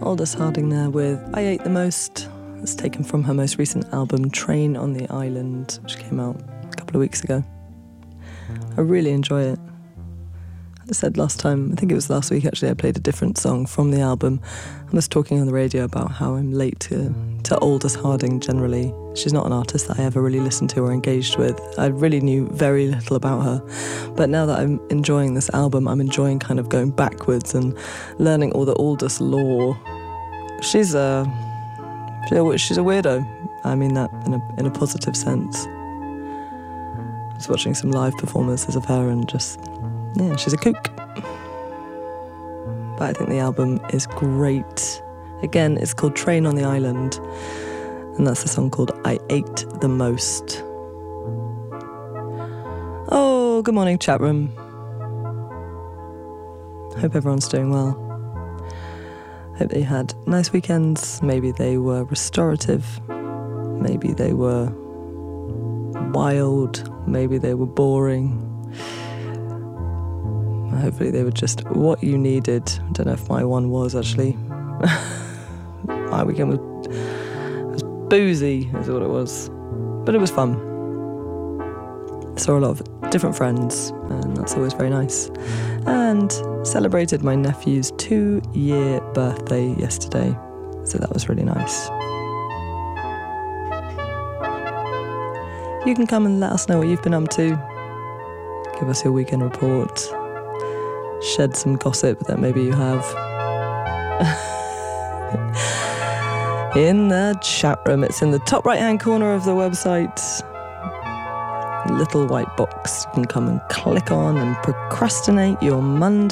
Aldous Harding there with I Ate the Most. It's taken from her most recent album, Train on the Island, which came out a couple of weeks ago. I really enjoy it. I said last time, I think it was last week actually, I played a different song from the album. I was talking on the radio about how I'm late to Aldous Harding generally. She's not an artist that I ever really listened to or engaged with. I really knew very little about her. But now that I'm enjoying this album, I'm enjoying kind of going backwards and learning all the Aldous lore. She's a weirdo. I mean that in a positive sense. I was watching some live performances of her and just, yeah, she's a kook. But I think the album is great. Again, it's called Train on the Island, and that's a song called I Ate the Most. Oh, good morning, chat room. Hope everyone's doing well. Hope they had nice weekends. Maybe they were restorative. Maybe they were wild. Maybe they were boring. Hopefully they were just what you needed. I don't know if my one was actually. My weekend was boozy, is what it was. But it was fun. Saw a lot of different friends, and that's always very nice. And celebrated my nephew's 2-year birthday yesterday, so that was really nice. You can come and let us know what you've been up to. Give us your weekend report. Shed some gossip that maybe you have. In the chat room, it's in the top right-hand corner of the website. Little white box you can come and click on and procrastinate your Monday